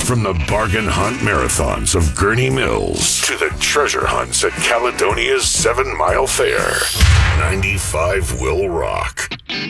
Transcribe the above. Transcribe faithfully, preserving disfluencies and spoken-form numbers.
From the bargain hunt marathons of Gurney Mills to the treasure hunts at Caledonia's Seven Mile Fair, ninety-five will rock.